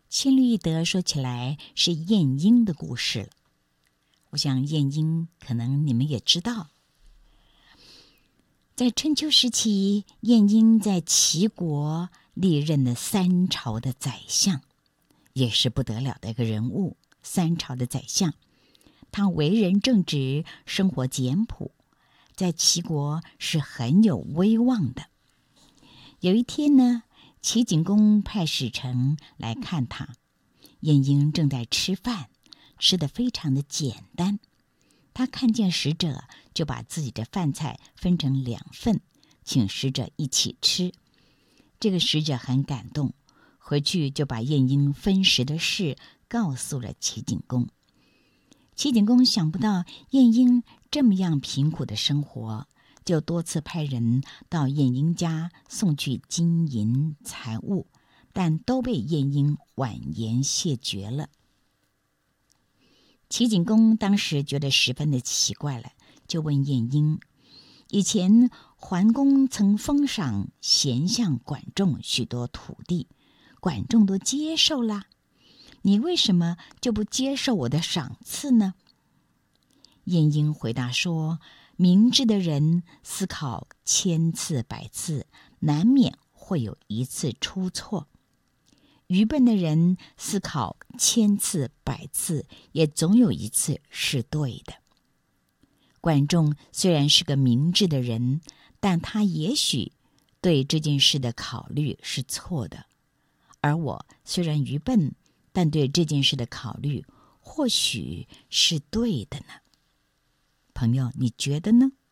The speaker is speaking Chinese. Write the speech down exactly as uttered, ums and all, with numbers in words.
千律一德说起来是晏婴的故事了。我想晏婴可能你们也知道，在春秋时期，晏婴在齐国历任了三朝的宰相，也是不得了的一个人物。三朝的宰相，他为人正直，生活简朴，在齐国是很有威望的。有一天呢，齐景公派使臣来看他，晏婴正在吃饭，吃得非常的简单。他看见使者，就把自己的饭菜分成两份，请使者一起吃。这个使者很感动，回去就把晏婴分食的事告诉了齐景公。齐景公想不到晏婴这么样贫苦的生活，就多次派人到晏婴家送去金银财物，但都被晏婴婉言谢绝了。齐景公当时觉得十分的奇怪了，就问晏婴：以前桓公曾封赏贤相管仲许多土地，管仲都接受啦，你为什么就不接受我的赏赐呢？晏婴回答说：明智的人思考千次百次，难免会有一次出错；愚笨的人思考千次百次，也总有一次是对的。管仲虽然是个明智的人，但他也许对这件事的考虑是错的，而我虽然愚笨，但对这件事的考虑或许是对的呢。朋友，你觉得呢？